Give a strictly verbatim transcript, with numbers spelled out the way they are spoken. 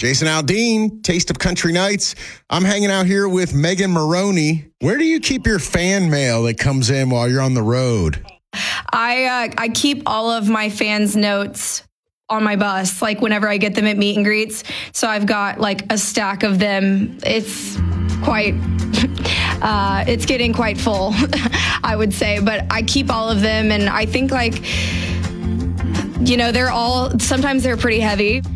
Jason Aldean, Taste of Country Nights. I'm hanging out here with Megan Maroney. Where do you keep your fan mail that comes in while you're on the road? I uh, I keep all of my fans' notes on my bus, like whenever I get them at meet and greets. So I've got like a stack of them. It's quite, uh, it's getting quite full, I would say. But I keep all of them, and I think like, you know, they're all, sometimes they're pretty heavy.